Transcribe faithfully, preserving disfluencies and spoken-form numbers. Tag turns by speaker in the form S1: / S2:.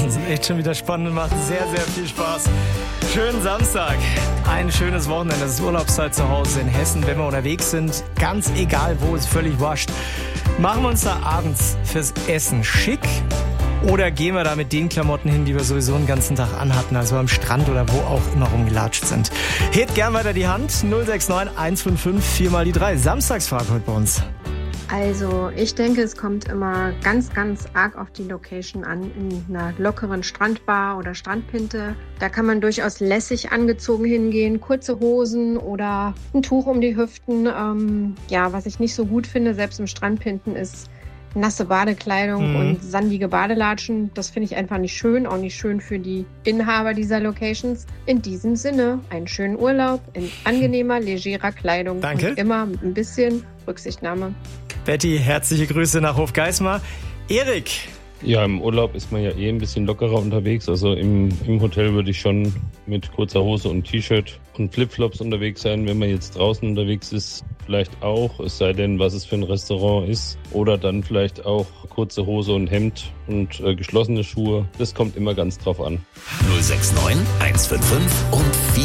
S1: Sachen sind echt schon wieder spannend und macht sehr, sehr viel Spaß. Schönen Samstag, ein schönes Wochenende, das ist Urlaubszeit zu Hause in Hessen. Wenn wir unterwegs sind, ganz egal wo, ist völlig wurscht. Machen wir uns da abends fürs Essen schick oder gehen wir da mit den Klamotten hin, die wir sowieso den ganzen Tag anhatten, also am Strand oder wo auch immer rumgelatscht sind. Hebt gern weiter die Hand, null sechs neun eins fünf fünf vier mal die drei. Samstagsfrage heute bei uns.
S2: Also ich denke, es kommt immer ganz, ganz arg auf die Location an. In einer lockeren Strandbar oder Strandpinte, da kann man durchaus lässig angezogen hingehen, kurze Hosen oder ein Tuch um die Hüften. Ähm, ja, was ich nicht so gut finde, selbst im Strandpinten, ist nasse Badekleidung mhm. und sandige Badelatschen. Das finde ich einfach nicht schön, auch nicht schön für die Inhaber dieser Locations. In diesem Sinne, einen schönen Urlaub in angenehmer, legerer Kleidung.
S1: Danke.
S2: Und immer mit ein bisschen Rücksichtnahme.
S1: Betty, herzliche Grüße nach Hofgeismar. Erik.
S3: Ja, im Urlaub ist man ja eh ein bisschen lockerer unterwegs. Also im, im Hotel würde ich schon mit kurzer Hose und T-Shirt und Flipflops unterwegs sein. Wenn man jetzt draußen unterwegs ist, vielleicht auch. Es sei denn, was es für ein Restaurant ist. Oder dann vielleicht auch kurze Hose und Hemd und äh, geschlossene Schuhe. Das kommt immer ganz drauf an.
S4: null sechs neun eins fünf fünf und vier